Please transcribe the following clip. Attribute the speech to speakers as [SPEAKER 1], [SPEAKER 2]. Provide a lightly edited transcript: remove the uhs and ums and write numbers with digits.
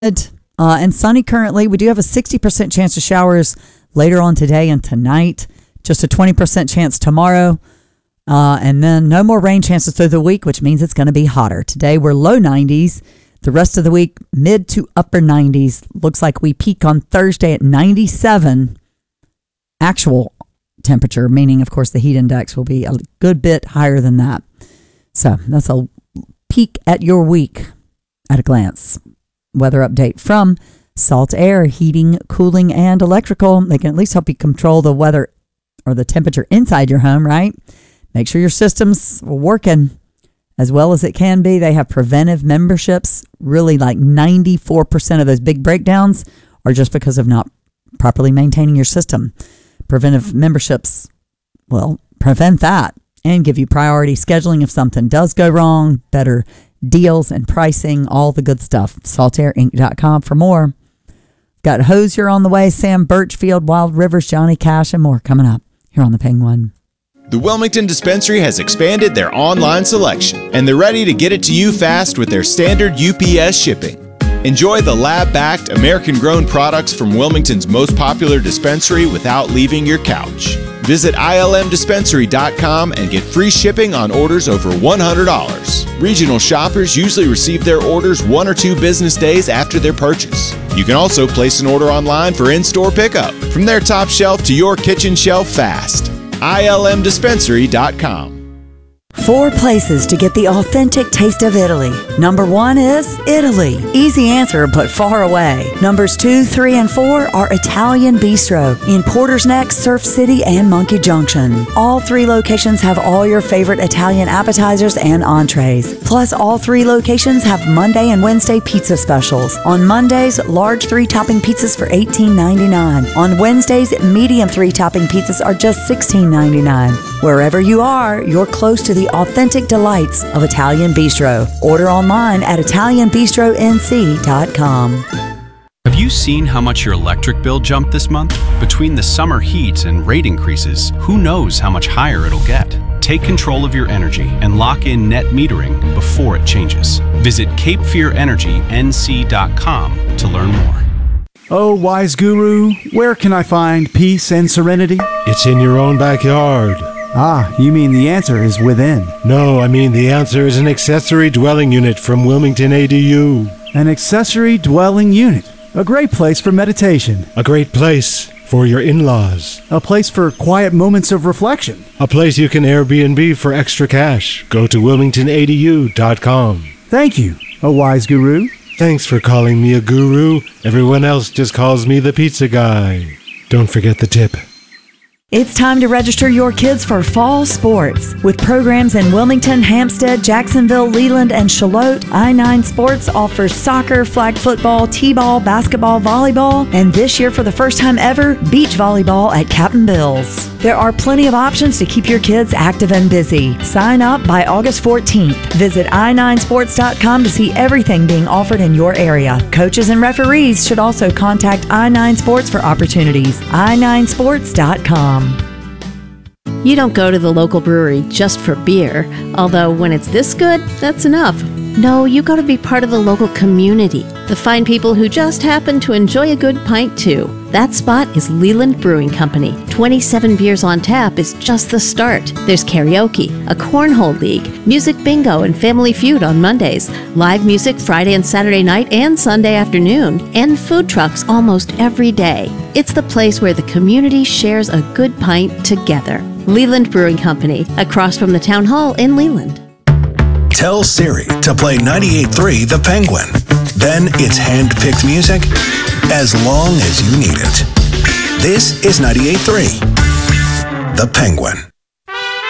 [SPEAKER 1] And sunny currently. We do have a 60% chance of showers later on today and tonight. Just a 20% chance tomorrow. And then no more rain chances through the week, which means it's going to be hotter. Today we're low 90s. The rest of the week, mid to upper 90s. Looks like we peak on Thursday at 97 actual temperature, meaning, of course, the heat index will be a good bit higher than that. So that's a peek at your week at a glance. Weather update from Salt Air Heating, Cooling, and Electrical. They can at least help you control the weather or the temperature inside your home, right? Make sure your system's working as well as it can be. They have preventive memberships. Really, like 94% of those big breakdowns are just because of not properly maintaining your system. Preventive memberships, well, prevent that and give you priority scheduling if something does go wrong, better deals and pricing, all the good stuff. SaltAirInc.com for more. Got Hosier on the way, Sam Birchfield, Wild Rivers, Johnny Cash, and more coming up here on The Penguin.
[SPEAKER 2] The Wilmington Dispensary has expanded their online selection, and they're ready to get it to you fast with their standard UPS shipping. Enjoy the lab-backed, American-grown products from Wilmington's most popular dispensary without leaving your couch. Visit ilmdispensary.com and get free shipping on orders over $100. Regional shoppers usually receive their orders 1 or 2 business days after their purchase. You can also place an order online for in-store pickup. From their top shelf to your kitchen shelf fast. ilmdispensary.com.
[SPEAKER 1] 4 places to get the authentic taste of Italy. Number 1 is Italy. Easy answer, but far away. Numbers 2, 3, and 4 are Italian Bistro in Porter's Neck, Surf City, and Monkey Junction. All 3 locations have all your favorite Italian appetizers and entrees. Plus, all 3 locations have Monday and Wednesday pizza specials. On Mondays, large 3-topping pizzas for $18.99. On Wednesdays, medium 3-topping pizzas are just $16.99. Wherever you are, you're close to the authentic delights of Italian Bistro. Order online at ItalianBistroNC.com.
[SPEAKER 3] Have you seen how much your electric bill jumped this month? Between the summer heat and rate increases, who knows how much higher it'll get? Take control of your energy and lock in net metering before it changes. Visit CapeFearEnergyNC.com to learn more.
[SPEAKER 4] Oh, wise guru, where can I find peace and serenity?
[SPEAKER 5] It's in your own backyard.
[SPEAKER 4] Ah, you mean the answer is within.
[SPEAKER 5] No, I mean the answer is an accessory dwelling unit from Wilmington ADU.
[SPEAKER 4] An accessory dwelling unit. A great place for meditation.
[SPEAKER 5] A great place for your in-laws.
[SPEAKER 4] A place for quiet moments of reflection.
[SPEAKER 5] A place you can Airbnb for extra cash. Go to wilmingtonadu.com.
[SPEAKER 4] Thank you, a wise guru.
[SPEAKER 5] Thanks for calling me a guru. Everyone else just calls me the pizza guy. Don't forget the tip.
[SPEAKER 1] It's time to register your kids for fall sports. With programs in Wilmington, Hampstead, Jacksonville, Leland, and Charlotte, I-9 Sports offers soccer, flag football, t-ball, basketball, volleyball, and this year for the first time ever, beach volleyball at Captain Bill's. There are plenty of options to keep your kids active and busy. Sign up by August 14th. Visit i9sports.com to see everything being offered in your area. Coaches and referees should also contact I9 Sports for opportunities. i9sports.com.
[SPEAKER 6] You don't go to the local brewery just for beer, although when it's this good, that's enough. No, you go to be part of the local community, the fine people who just happen to enjoy a good pint too. That spot is Leland Brewing Company. 27 beers on tap is just the start. There's karaoke, a cornhole league, music bingo and family feud on Mondays, live music Friday and Saturday night and Sunday afternoon, and food trucks almost every day. It's the place where the community shares a good pint together. Leland Brewing Company, across from the Town Hall in Leland.
[SPEAKER 7] Tell Siri to play 98.3 The Penguin. Then it's hand-picked music as long as you need it. This is 98.3 The Penguin.